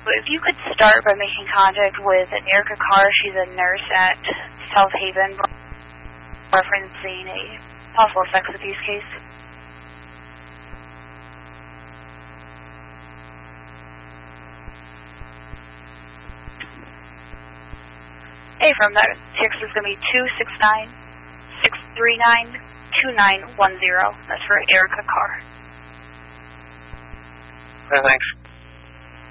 If you could start by making contact with Erica Carr, she's a nurse at South Haven, referencing a possible sex abuse case. Hey, from that text is going to be 269-639-2910. That's for Erica Carr. Thanks.